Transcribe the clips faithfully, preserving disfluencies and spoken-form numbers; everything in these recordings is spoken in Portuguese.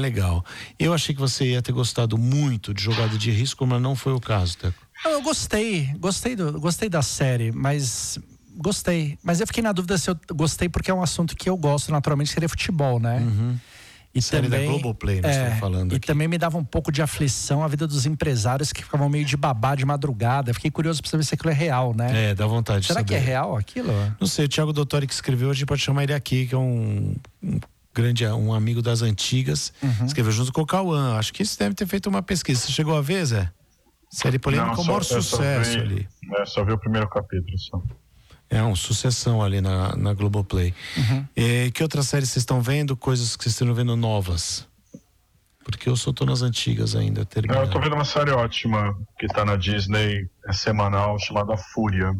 legal. Eu achei que você ia ter gostado muito de Jogada de Risco, mas não foi o caso, Teco. Eu gostei, gostei, do, gostei da série, mas gostei. Mas eu fiquei na dúvida se eu gostei porque é um assunto que eu gosto naturalmente, seria futebol, né? Uhum. E série também, da Globoplay, nós é, estamos falando E aqui. também me dava um pouco de aflição a vida dos empresários que ficavam meio de babá de madrugada. Fiquei curioso pra saber se aquilo é real, né? É, dá vontade Será de saber. que é real aquilo? Não sei, o Thiago Dottori que escreveu, a gente pode chamar ele aqui, que é um, um grande, um amigo das antigas. Uhum. Escreveu junto com o Cauã. Acho que isso deve ter feito uma pesquisa. Você chegou a ver, Zé? Série polêmica com o maior sucesso vi, ali. É, só vi o primeiro capítulo, só. É uma sucessão ali na, na Globoplay. Uhum. E que outras séries vocês estão vendo? Coisas que vocês estão vendo novas? Porque eu só tô nas antigas ainda, terminando. Eu tô vendo uma série ótima que tá na Disney, é semanal, chamada Fúria.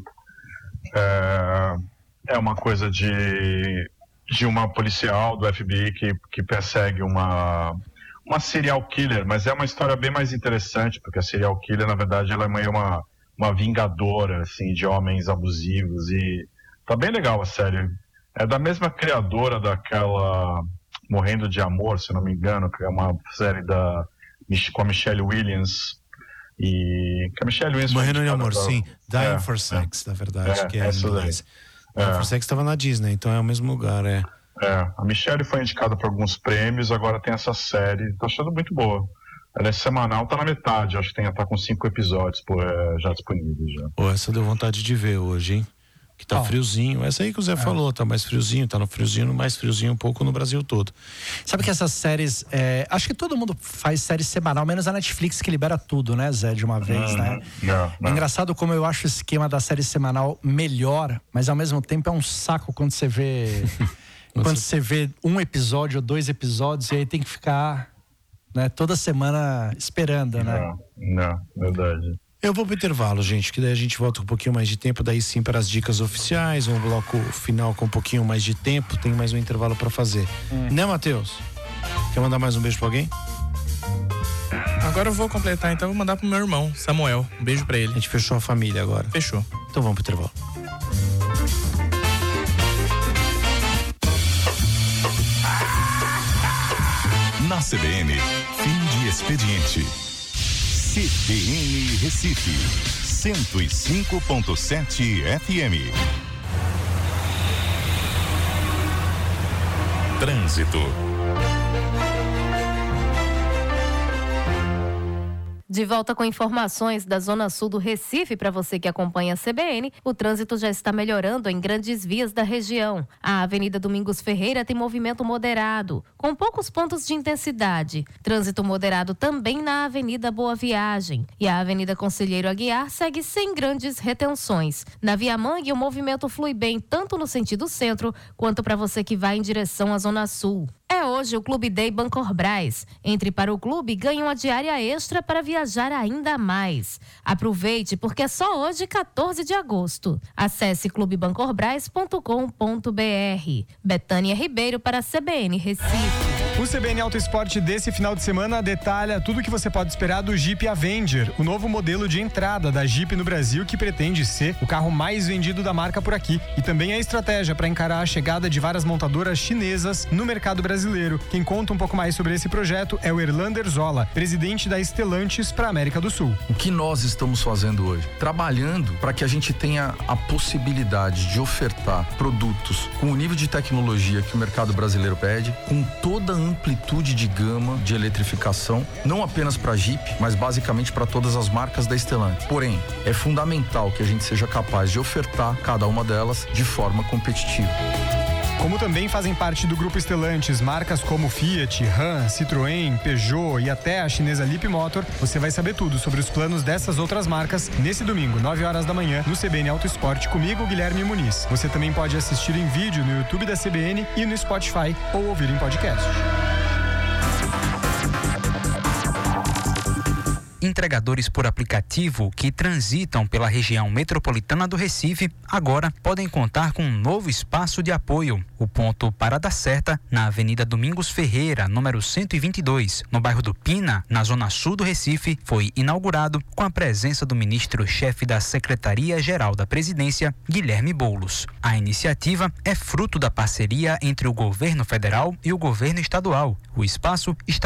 É, é uma coisa de, de uma policial do F B I que, que persegue uma, uma serial killer, mas é uma história bem mais interessante, porque a serial killer, na verdade, ela é meio uma, uma vingadora, assim, de homens abusivos, e tá bem legal a série. É da mesma criadora daquela Morrendo de Amor, se não me engano, que é uma série da, com a Michelle Williams. E que a Michelle Williams Morrendo de Amor, da, sim. Dying é, for Sex, é, na verdade, é, que é em inglês. É. Dying for Sex estava na Disney, então é o mesmo lugar, é. É, a Michelle foi indicada por alguns prêmios, agora tem essa série, tô achando muito boa. Ela é semanal, tá na metade, acho que tem, tá com cinco episódios pô, é, já disponíveis. Já. Pô, essa deu vontade de ver hoje, hein? Que tá oh. friozinho. Essa aí que o Zé é. falou, tá mais friozinho, tá no friozinho, mais friozinho um pouco no Brasil todo. Sabe que essas séries, é, acho que todo mundo faz série semanal, menos a Netflix que libera tudo, né, Zé, de uma vez, uhum. né? Não, não. É engraçado como eu acho o esquema da série semanal melhor, mas ao mesmo tempo é um saco quando você vê quando você vê um episódio ou dois episódios e aí tem que ficar, né, toda semana esperando, né? Não, não, verdade. Eu vou pro intervalo, gente, que daí a gente volta com um pouquinho mais de tempo, daí sim para as dicas oficiais, um bloco final com um pouquinho mais de tempo, tem mais um intervalo para fazer. Hum. Né, Matheus? Quer mandar mais um beijo pra alguém? Agora eu vou completar, então eu vou mandar pro meu irmão, Samuel. Um beijo pra ele. A gente fechou a família agora. Fechou. Então vamos pro intervalo. Na C B N, fim de expediente. C B N Recife, cento e cinco ponto sete F M. Trânsito. De volta com informações da Zona Sul do Recife para você que acompanha a C B N, o trânsito já está melhorando em grandes vias da região. A Avenida Domingos Ferreira tem movimento moderado, com poucos pontos de intensidade. Trânsito moderado também na Avenida Boa Viagem. E a Avenida Conselheiro Aguiar segue sem grandes retenções. Na Via Mangue, o movimento flui bem tanto no sentido centro, quanto para você que vai em direção à Zona Sul. É hoje o Clube Day Bancorbras. Entre para o clube e ganhe uma diária extra para viajar ainda mais. Aproveite, porque é só hoje, quatorze de agosto. Acesse clube bancorbras ponto com ponto b r. Betânia Ribeiro para a C B N Recife. O C B N Auto Esporte desse final de semana detalha tudo o que você pode esperar do Jeep Avenger, o novo modelo de entrada da Jeep no Brasil que pretende ser o carro mais vendido da marca por aqui. E também a estratégia para encarar a chegada de várias montadoras chinesas no mercado brasileiro. Quem conta um pouco mais sobre esse projeto é o Erlander Zola, presidente da Stellantis para a América do Sul. O que nós estamos fazendo hoje? Trabalhando para que a gente tenha a possibilidade de ofertar produtos com o nível de tecnologia que o mercado brasileiro pede, com toda a amplitude de gama de eletrificação, não apenas para a Jeep, mas basicamente para todas as marcas da Stellantis. Porém, é fundamental que a gente seja capaz de ofertar cada uma delas de forma competitiva. Como também fazem parte do grupo Stellantis marcas como Fiat, Ram, Citroën, Peugeot e até a chinesa Leapmotor, você vai saber tudo sobre os planos dessas outras marcas nesse domingo, nove horas da manhã, no C B N Auto Esporte, comigo, Guilherme Muniz. Você também pode assistir em vídeo no YouTube da C B N e no Spotify ou ouvir em podcast. Entregadores por aplicativo que transitam pela região metropolitana do Recife agora podem contar com um novo espaço de apoio. O ponto Parada Certa, na Avenida Domingos Ferreira, número cento e vinte e dois, no bairro do Pina, na zona sul do Recife, foi inaugurado com a presença do ministro-chefe da Secretaria-Geral da Presidência, Guilherme Boulos. A iniciativa é fruto da parceria entre o governo federal e o governo estadual. O espaço está